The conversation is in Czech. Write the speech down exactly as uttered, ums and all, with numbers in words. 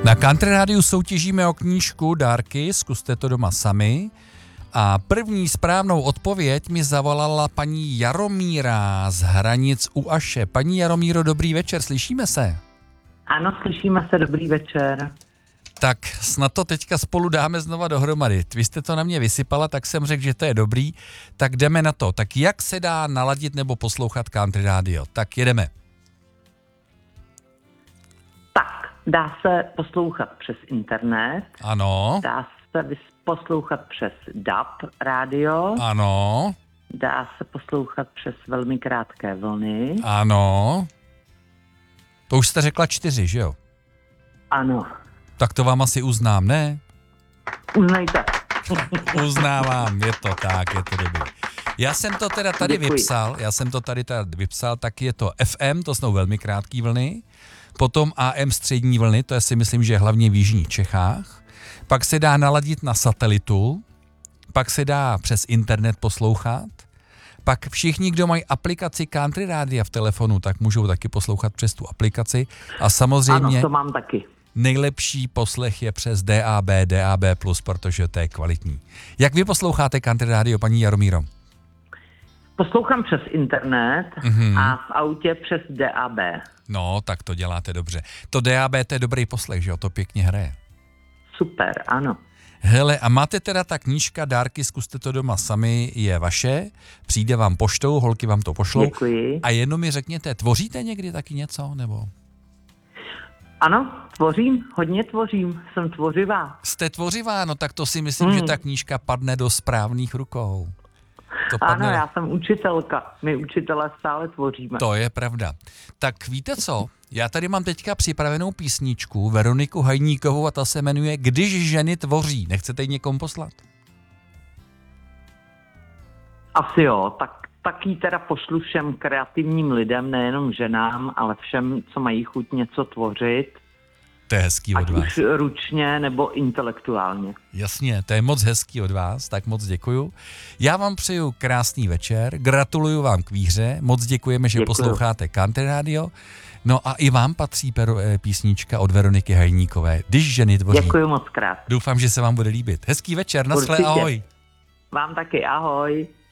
Na Country Rádiu soutěžíme o knížku Dárky, zkuste to doma sami. A první správnou odpověď mi zavolala paní Jaromíra z Hranic u Aše. Paní Jaromíro, dobrý večer, slyšíme se? Ano, slyšíme se, dobrý večer. Tak snad to teďka spolu dáme znova dohromady. Vy jste to na mě vysypala, tak jsem řekl, že to je dobrý. Tak jdeme na to. Tak jak se dá naladit nebo poslouchat Country Radio? Tak jedeme. Tak, dá se poslouchat přes internet. Ano. Dá se vys- poslouchat přes D A B rádio. Ano. Dá se poslouchat přes velmi krátké vlny. Ano. To už jste řekla čtyři, že jo? Ano. Tak to vám asi uznám, ne? Uznejte. Uznávám, je to tak, je to dobrý. Já jsem to teda tady Děkuji. vypsal, já jsem to tady tady vypsal, tak je to F M, to jsou velmi krátké vlny, potom A M střední vlny, to je si myslím, že hlavně v jižních Čechách, pak se dá naladit na satelitu, pak se dá přes internet poslouchat, pak všichni, kdo mají aplikaci Country Rádia v telefonu, tak můžou taky poslouchat přes tu aplikaci a samozřejmě Ano, to mám taky. nejlepší poslech je přes D A B, D A B plus, protože to je kvalitní. Jak vy posloucháte Country Radio, paní Jaromíro? Poslouchám přes internet Mhm. a v autě přes D A B. No, tak to děláte dobře. To D A B, to je dobrý poslech, že jo, to pěkně hraje. Super, ano. Hele, a máte teda ta knížka Dárky, zkuste to doma sami, je vaše, přijde vám poštou, holky vám to pošlou. Děkuji. A jenom mi řekněte, tvoříte někdy taky něco, nebo? Ano, tvořím, hodně tvořím, jsem tvořivá. Jste tvořivá, no tak to si myslím, hmm. že ta knížka padne do správných rukou. To Ano, já jsem učitelka, my učitelé stále tvoříme. To je pravda. Tak víte co, já tady mám teďka připravenou písničku Veroniku Hajníkovou a ta se jmenuje Když ženy tvoří. Nechcete ji někomu poslat? Asi jo, tak, tak jí teda pošlu všem kreativním lidem, nejenom ženám, ale všem, co mají chuť něco tvořit. To je hezký od Ať vás. už ručně nebo intelektuálně. Jasně, to je moc hezký od vás, tak moc děkuju. Já vám přeju krásný večer, gratuluju vám k výhře, moc děkujeme, že Děkuju. posloucháte Country Radio. No a i vám patří pero, eh, písnička od Veroniky Hajníkové, Když ženy tvoří. Děkuju moc krát. Doufám, že se vám bude líbit. Hezký večer, nashle, Určitě. ahoj. Vám taky, ahoj.